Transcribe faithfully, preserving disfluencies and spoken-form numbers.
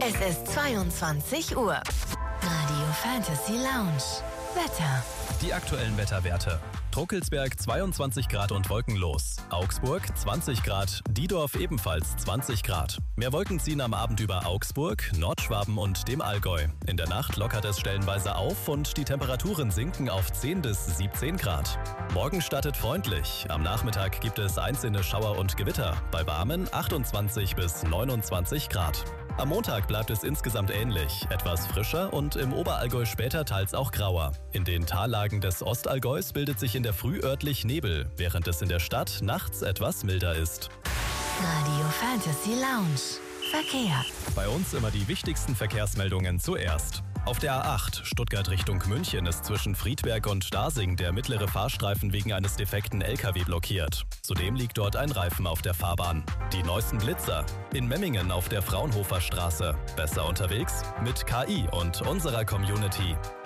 Es ist zweiundzwanzig Uhr. Radio Fantasy Lounge. Wetter. Die aktuellen Wetterwerte. Truckelsberg zweiundzwanzig Grad und wolkenlos. Augsburg zwanzig Grad, Diedorf ebenfalls zwanzig Grad. Mehr Wolken ziehen am Abend über Augsburg, Nordschwaben und dem Allgäu. In der Nacht lockert es stellenweise auf und die Temperaturen sinken auf zehn bis siebzehn Grad. Morgen startet freundlich. Am Nachmittag gibt es einzelne Schauer und Gewitter. Bei warmen achtundzwanzig bis neunundzwanzig Grad. Am Montag bleibt es insgesamt ähnlich, etwas frischer und im Oberallgäu später teils auch grauer. In den Tallagen des Ostallgäus bildet sich in der Früh örtlich Nebel, während es in der Stadt nachts etwas milder ist. Radio Fantasy Lounge. Verkehr. Bei uns immer die wichtigsten Verkehrsmeldungen zuerst. Auf der A acht Stuttgart Richtung München ist zwischen Friedberg und Dasing der mittlere Fahrstreifen wegen eines defekten L K W blockiert. Zudem liegt dort ein Reifen auf der Fahrbahn. Die neuesten Blitzer. In Memmingen auf der Fraunhofer Straße. Besser unterwegs? Mit K I und unserer Community.